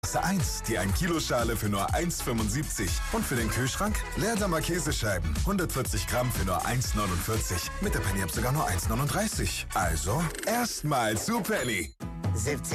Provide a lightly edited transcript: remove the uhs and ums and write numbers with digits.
Klasse 1, die 1 Kilo Schale für nur 1,75. Und für den Kühlschrank Leerdammer Käsescheiben, 140 Gramm für nur 1,49. Mit der Penny-App sogar nur 1,39. Also erstmal zu Penny. 17